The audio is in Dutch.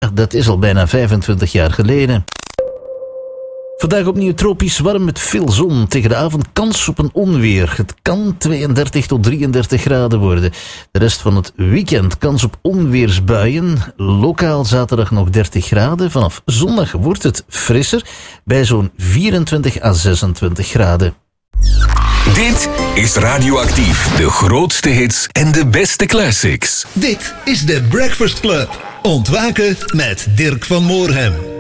Ja, dat is al bijna 25 jaar geleden. Vandaag opnieuw tropisch warm met veel zon. Tegen de avond kans op een onweer. Het kan 32 tot 33 graden worden. De rest van het weekend kans op onweersbuien. Lokaal zaterdag nog 30 graden. Vanaf zondag wordt het frisser bij zo'n 24 à 26 graden. Dit is Radioactief. De grootste hits en de beste classics. Dit is de Breakfast Club. Ontwaken met Dirk van Moorhem.